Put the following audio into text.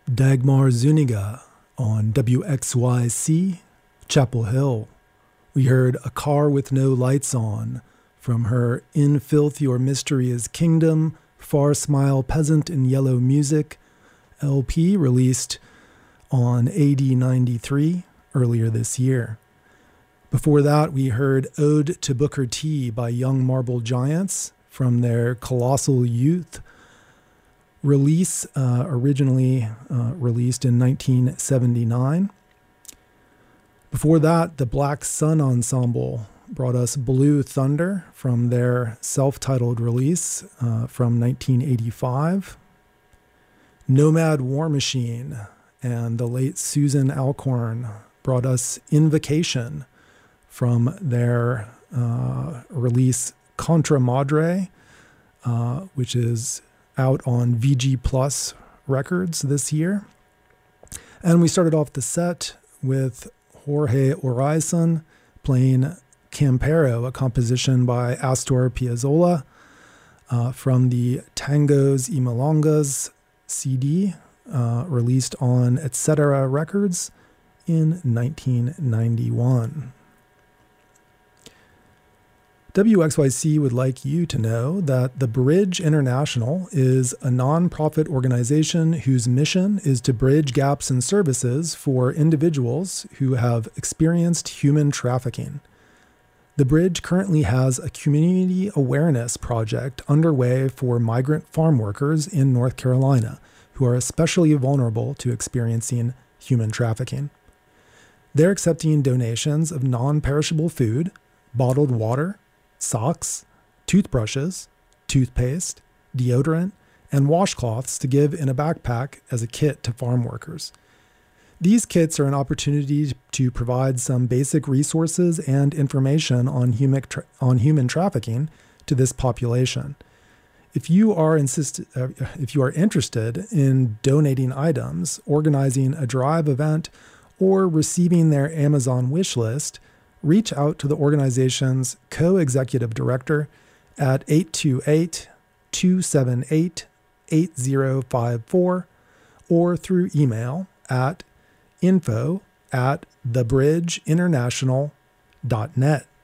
Dagmar Zuniga on WXYC, Chapel Hill. We heard A Car with No Lights On from her In Filth Your Mystery is Kingdom, Far Smile Peasant in Yellow Music LP released on AD 93 earlier this year. Before that, we heard Ode to Booker T by Young Marble Giants from their Colossal Youth release, originally released in 1979. Before that, the Black Sun Ensemble brought us Blue Thunder from their self-titled release from 1985. Nomad War Machine and the late Susan Alcorn brought us Invocation from their release Contra Madre, which is out on VG Plus Records this year. And we started off the set with Jorge Orizon playing Campero, a composition by Astor Piazzolla from the Tangos y Milongas CD, released on Etc. Records in 1991. WXYC would like you to know that the Bridge International is a nonprofit organization whose mission is to bridge gaps in services for individuals who have experienced human trafficking. The Bridge currently has a community awareness project underway for migrant farm workers in North Carolina who are especially vulnerable to experiencing human trafficking. They're accepting donations of non-perishable food, bottled water, socks, toothbrushes, toothpaste, deodorant, and washcloths to give in a backpack as a kit to farm workers. These kits are an opportunity to provide some basic resources and information on human trafficking to this population. If you are interested in donating items, organizing a drive event, or receiving their Amazon wish list, reach out to the organization's co-executive director at 828-278-8054 or through email at info@thebridgeinternational.net.